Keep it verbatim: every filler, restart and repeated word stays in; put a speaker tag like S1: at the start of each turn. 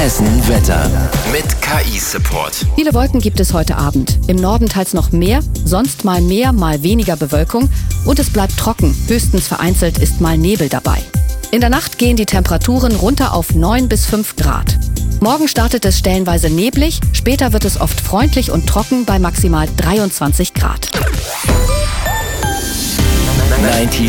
S1: Hessen Wetter mit K I-Support.
S2: Viele Wolken gibt es heute Abend. Im Norden teils noch mehr, sonst mal mehr, mal weniger Bewölkung. Und es bleibt trocken, höchstens vereinzelt ist mal Nebel dabei. In der Nacht gehen die Temperaturen runter auf neun bis fünf Grad. Morgen startet es stellenweise neblig, später wird es oft freundlich und trocken bei maximal dreiundzwanzig Grad.
S1: neunzig